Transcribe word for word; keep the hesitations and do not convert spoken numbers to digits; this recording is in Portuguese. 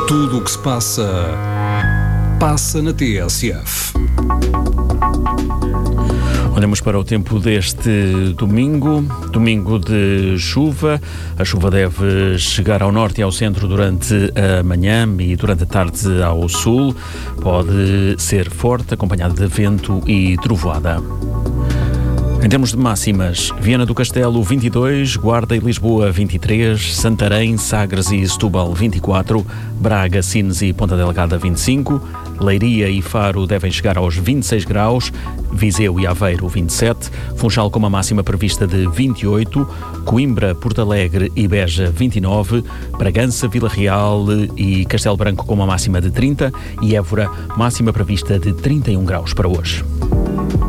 Tudo o que se passa, passa na T S F. Olhamos para o tempo deste domingo, domingo de chuva. A chuva deve chegar ao norte e ao centro durante a manhã e durante a tarde ao sul. Pode ser forte, acompanhado de vento e trovoada. Em termos de máximas, Viana do Castelo vinte e dois, Guarda e Lisboa vinte e três, Santarém, Sagres e Setúbal vinte e quatro, Braga, Sines e Ponta Delgada vinte e cinco, Leiria e Faro devem chegar aos vinte e seis graus, Viseu e Aveiro vinte e sete, Funchal com uma máxima prevista de vinte e oito, Coimbra, Porto Alegre e Beja vinte e nove, Bragança, Vila Real e Castelo Branco com uma máxima de trinta e Évora máxima prevista de trinta e um graus para hoje.